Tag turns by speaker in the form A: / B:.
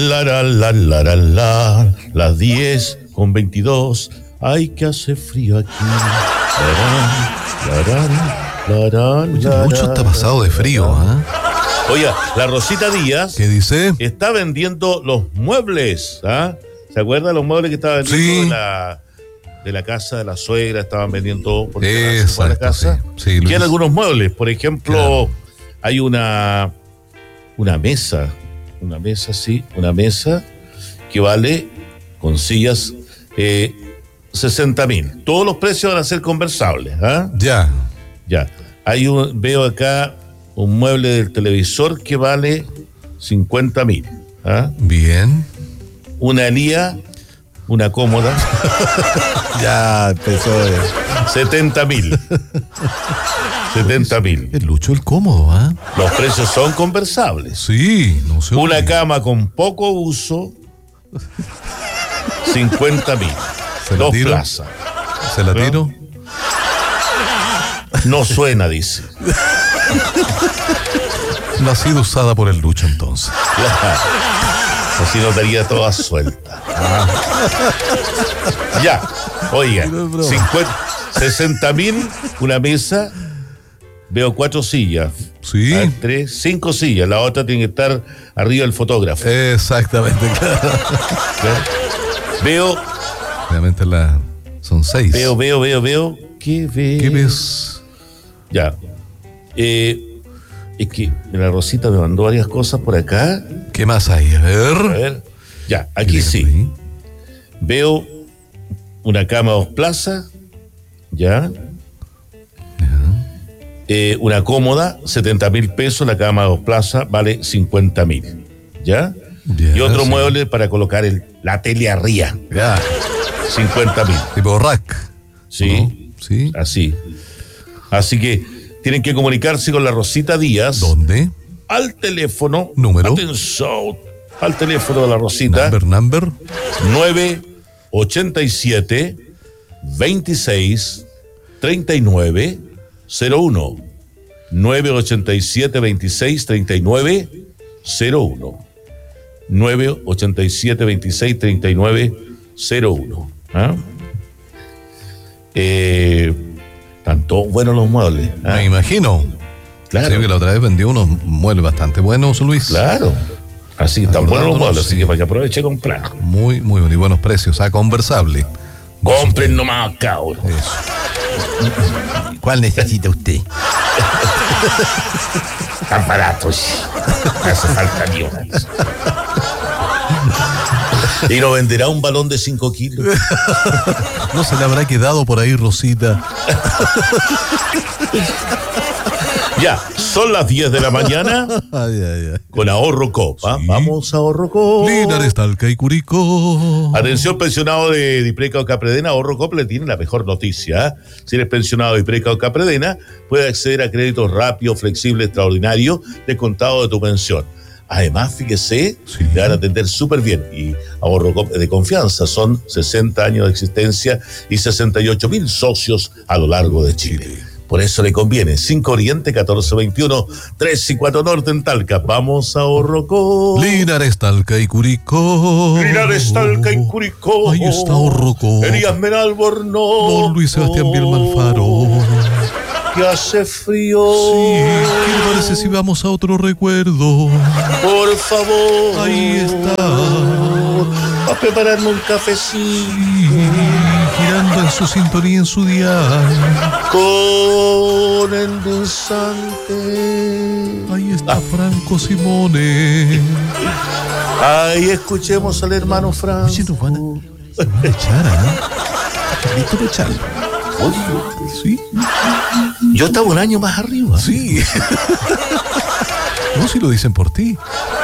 A: Las 10:22. Ay, que hace frío aquí.
B: Oye, mucho está pasado de frío, ¿eh?
A: Oiga, la Rosita Díaz.
B: ¿Qué dice?
A: Está vendiendo los muebles, ¿ah? ¿Se acuerdan los muebles que estaba vendiendo de la casa de la suegra? Estaban vendiendo por la casa.
B: Sí,
A: Quieren algunos muebles. Por ejemplo, hay una mesa. Una mesa que vale con sillas 60.000. Todos los precios van a ser conversables, ¿ah?
B: Ya.
A: Veo acá un mueble del televisor que vale 50.000. ¿Ah?
B: Bien.
A: Una Elía, una cómoda.
B: Ya empezó.
A: 70.000. 70.000.
B: El Lucho, el cómodo, ¿ah?
A: Los precios son conversables.
B: Sí, no sé.
A: Una cama con poco uso, 50.000. Dos plazas.
B: ¿Se la tiro?
A: No suena, dice.
B: No ha sido usada por el Lucho, entonces.
A: Así no estaría toda suelta. Ya, oiga, 60.000, una mesa. Veo 4 sillas.
B: Sí.
A: 5 sillas. La otra tiene que estar arriba del fotógrafo.
B: Exactamente, claro.
A: Veo.
B: Realmente son 6.
A: Veo. ¿Qué ves?
B: ¿Qué ves?
A: Ya. Es que la Rosita me mandó varias cosas por acá.
B: ¿Qué más hay? A ver.
A: Ya, aquí sí. Veo una cama 2 plazas. Ya. Una cómoda, 70.000 pesos. La cama 2 plazas vale 50.000. ¿Ya? Y otro mueble para colocar la tele arriba.
B: Ya.
A: 50.000.
B: Tipo rack.
A: Sí.
B: ¿No? Sí.
A: Así que tienen que comunicarse con la Rosita Díaz.
B: ¿Dónde?
A: Al teléfono.
B: Número.
A: Atención. Al teléfono de la Rosita.
B: Number.
A: 987 26 39 01. 987 26 39 01. 987 26 39 01. ¿Ah? Están todos buenos los muebles. ¿Ah?
B: Me imagino.
A: Claro.
B: Sí, que la otra vez vendió unos muebles bastante buenos, Luis.
A: Claro. Así están buenos los muebles, así que para que aproveche a comprar.
B: Muy y buenos precios, conversable.
A: Compren nomás, cabrón.
B: Eso. ¿Cuál necesita usted?
A: Están baratos. No hace falta ni una. ¿Y no venderá un balón de 5 kilos?
B: ¿No se le habrá quedado por ahí, Rosita?
A: Ya, son las 10 de la mañana. Con Ahorro Coop. Sí. Vamos a Ahorro Coop.
B: Linares, Talca y Curicó.
A: Atención, pensionado de Dipreca o Capredena. Ahorro Coop le tiene la mejor noticia. Si eres pensionado de Dipreca o Capredena, puedes acceder a créditos rápidos, flexibles, extraordinarios de contado de tu pensión. Además, fíjese, te van a atender súper bien. Y Ahorro Coop de confianza. Son 60 años de existencia y 68.000 socios a lo largo de Chile. Por eso le conviene. 5 Oriente, 1421, 3 y 4 Norte en Talca. Vamos a Ahorro Coop.
B: Linares, Talca y Curicó.
A: Linares, Talca y Curicó.
B: Ahí está Ahorro Coop.
A: Elías Menalborno.
B: Don Luis Sebastián Bielmanfaro.
A: Que hace frío.
B: Sí, ¿qué le parece si vamos a otro recuerdo?
A: Por favor.
B: Ahí está.
A: A prepararme un cafecito.
B: Sí, girando en su sintonía, en su dial.
A: Con endulzante.
B: Ahí está Franco Simone.
A: Ahí escuchemos al hermano Franco.
B: Oye, nos van a echar, ¿Listo para echarlo?
A: Oye,
B: sí.
A: Yo estaba un año más arriba.
B: Sí. No, si lo dicen por ti.